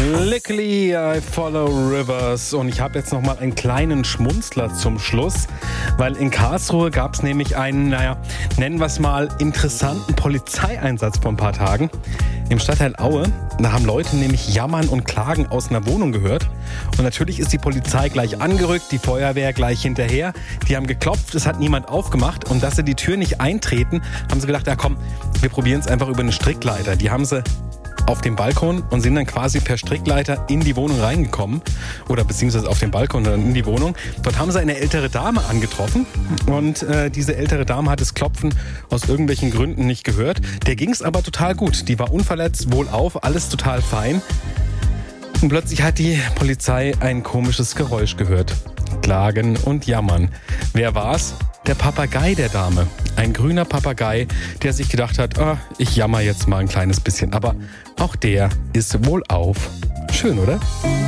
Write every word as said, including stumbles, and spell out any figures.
Luckily I follow rivers. Und ich habe jetzt noch mal einen kleinen Schmunzler zum Schluss, weil in Karlsruhe gab es nämlich einen, naja, nennen wir es mal, interessanten Polizeieinsatz vor ein paar Tagen. Im Stadtteil Aue, da haben Leute nämlich jammern und klagen aus einer Wohnung gehört. Und natürlich ist die Polizei gleich angerückt, die Feuerwehr gleich hinterher. Die haben geklopft, es hat niemand aufgemacht. Und dass sie die Tür nicht eintreten, haben sie gedacht, ja komm, wir probieren es einfach über eine Strickleiter. Die haben sie auf dem Balkon und sind dann quasi per Strickleiter in die Wohnung reingekommen. Oder beziehungsweise auf dem Balkon dann in die Wohnung. Dort haben sie eine ältere Dame angetroffen. Und äh, diese ältere Dame hat das Klopfen aus irgendwelchen Gründen nicht gehört. Der ging es aber total gut. Die war unverletzt, wohlauf, alles total fein. Und plötzlich hat die Polizei ein komisches Geräusch gehört. Klagen und jammern. Wer war's? Der Papagei der Dame. Ein grüner Papagei, der sich gedacht hat, oh, ich jammer jetzt mal ein kleines bisschen. Aber auch der ist wohlauf. Schön, oder?